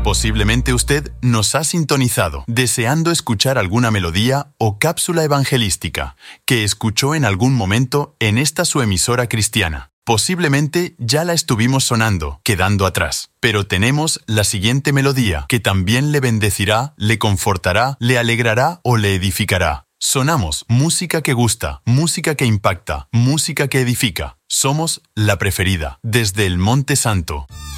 Posiblemente usted nos ha sintonizado deseando escuchar alguna melodía o cápsula evangelística que escuchó en algún momento en esta su emisora cristiana. Posiblemente ya la estuvimos sonando, quedando atrás. Pero tenemos la siguiente melodía que también le bendecirá, le confortará, le alegrará o le edificará. Sonamos música que gusta, música que impacta, música que edifica. Somos la preferida, desde el Monte Santo.